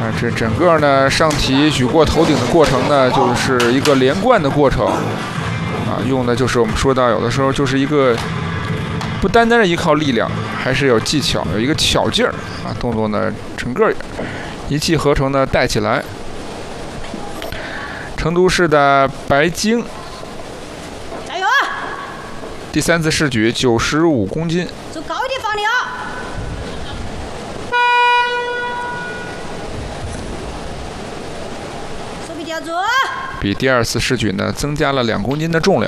这整个呢上体举过头顶的过程呢，就是一个连贯的过程啊，用的就是我们说到有的时候就是一个不单单是依靠力量，还是有技巧，有一个巧劲儿啊，动作呢整个一气呵成的带起来。成都市的白晶， 加油！ 第3次试举95公斤， 走高一点放力啊！手臂吊住。 比第2次试举呢增加了2公斤的重量。